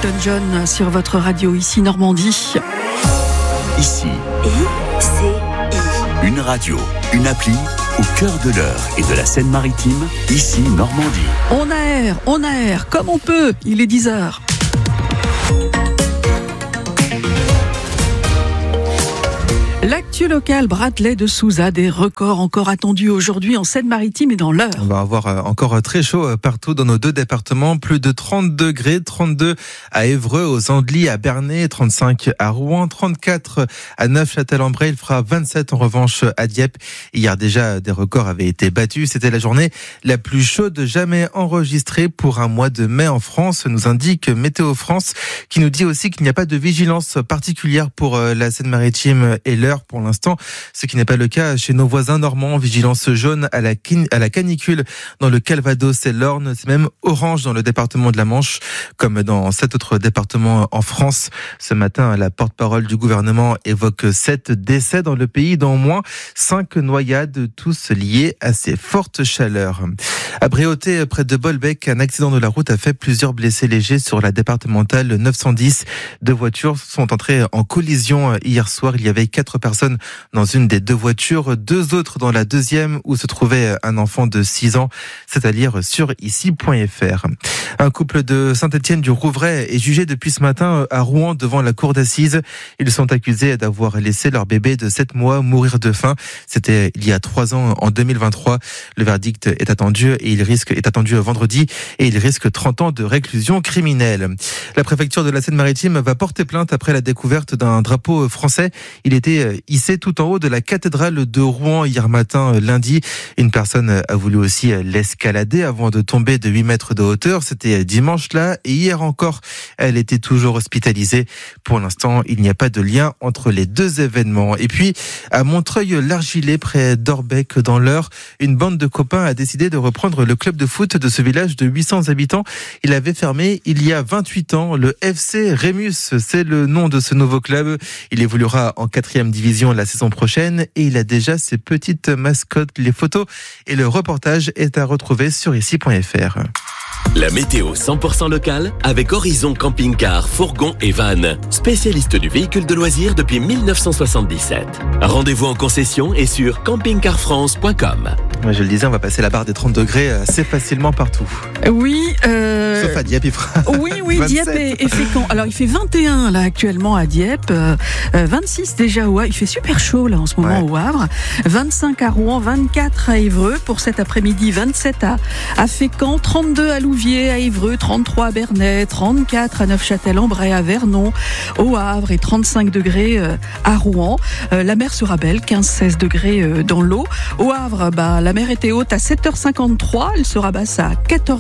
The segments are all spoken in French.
Elton John sur votre radio ici Normandie. Ici, ICI. une radio, une appli au cœur de l'Eure et de la Seine-Maritime, ici Normandie. On aère comme on peut, il est 10h. L'actu locale, Bradley de Souza, des records encore attendus aujourd'hui en Seine-Maritime et dans l'Eure. On va avoir encore très chaud partout dans nos deux départements. Plus de 30 degrés, 32 à Évreux, aux Andelys, à Bernay, 35 à Rouen, 34 à Neufchâtel-en-Bray. Il fera 27 en revanche à Dieppe. Hier déjà, des records avaient été battus. C'était la journée la plus chaude jamais enregistrée pour un mois de mai en France, nous indique Météo France, qui nous dit aussi qu'il n'y a pas de vigilance particulière pour la Seine-Maritime et l'Eure pour l'instant, ce qui n'est pas le cas chez nos voisins normands. Vigilance jaune à la canicule dans le Calvados et l'Orne, c'est même orange dans le département de la Manche, comme dans 7 autres départements en France. Ce matin, la porte-parole du gouvernement évoque 7 décès dans le pays, dont au moins 5 noyades, tous liés à ces fortes chaleurs. À Bréauté, près de Bolbec, un accident de la route a fait plusieurs blessés légers sur la départementale 910. 2 voitures sont entrées en collision hier soir. Il y avait 4 personnes dans une des 2 voitures, 2 autres dans la deuxième où se trouvait un enfant de 6 ans. C'est à lire sur ici.fr. Un couple de Saint-Étienne-du-Rouvray est jugé depuis ce matin à Rouen devant la cour d'assises. Ils sont accusés d'avoir laissé leur bébé de 7 mois mourir de faim. C'était il y a 3 ans, en 2023. Le verdict est attendu vendredi et il risque 30 ans de réclusion criminelle. La préfecture de la Seine-Maritime va porter plainte après la découverte d'un drapeau français. Il était hissé tout en haut de la cathédrale de Rouen hier matin, lundi. Une personne a voulu aussi l'escalader avant de tomber de 8 mètres de hauteur. C'était dimanche là et hier encore, elle était toujours hospitalisée. Pour l'instant, il n'y a pas de lien entre les 2 événements. Et puis, à Montreuil-l'Argilé, près d'Orbec, dans l'Eure, une bande de copains a décidé de reprendre le club de foot de ce village de 800 habitants. Il avait fermé il y a 28 ans. Le FC Rémus, c'est le nom de ce nouveau club. Il évoluera en 4e division la saison prochaine et il a déjà ses petites mascottes. Les photos et le reportage est à retrouver sur ici.fr. La météo 100% locale avec Horizon Camping-Car, Fourgon et Van, spécialiste du véhicule de loisirs depuis 1977. Rendez-vous en concession et sur campingcarfrance.com. Je le disais, on va passer la barre des 30 degrés assez facilement partout. Oui. Sauf à Dieppe, il fera. Oui, Dieppe est fécond. Alors, il fait 21 là actuellement à Dieppe, 26 déjà au Havre. Il fait super chaud là en ce moment au Havre. 25 à Rouen, 24 à Évreux pour cet après-midi, 27 à Fécamp, 32 à Louviers, à Évreux, 33 à Bernay, 34 à Neufchâtel-en-Bray, à Vernon, au Havre et 35 degrés à Rouen. La mer sera belle, 15-16 degrés dans l'eau. Au Havre, la mer était haute à 7h53, elle sera basse à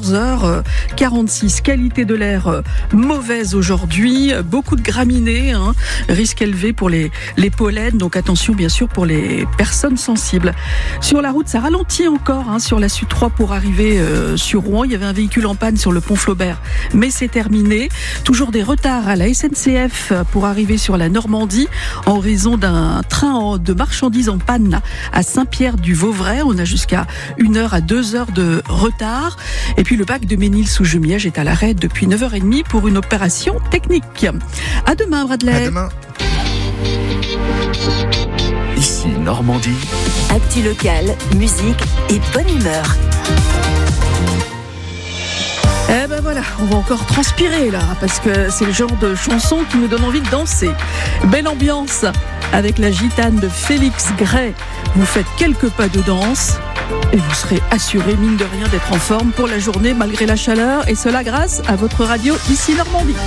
14h46. Qualité de l'air mauvaise aujourd'hui, beaucoup de graminées, risque élevé pour les pollens, donc attention bien sûr pour les personnes sensibles. Sur la route, ça ralentit encore sur la Sud 3 pour arriver sur Rouen. Il y avait un véhicule en panne sur le pont Flaubert, mais c'est terminé. Toujours des retards à la SNCF pour arriver sur la Normandie en raison d'un train de marchandises en panne à Saint-Pierre-du-Vauvray. On a jusqu'à 1 heure à 2 heures de retard. Et puis le bac de Ménil-sous-Jumièges est à l'arrêt depuis 9h30 pour une opération technique. À demain, Bradley. À demain. Ici Normandie. Actu locale, musique et bonne humeur. Voilà, on va encore transpirer là, parce que c'est le genre de chanson qui nous donne envie de danser. Belle ambiance avec la gitane de Félix Gray. Vous faites quelques pas de danse et vous serez assuré, mine de rien, d'être en forme pour la journée malgré la chaleur, et cela grâce à votre radio ici Normandie.